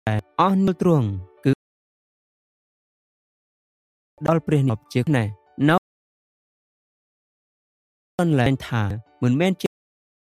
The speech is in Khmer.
អស់នូវទ្រង់គឺដល់ព្រះនិព្វានជាណែនៅកន្លែងថាមិនមែន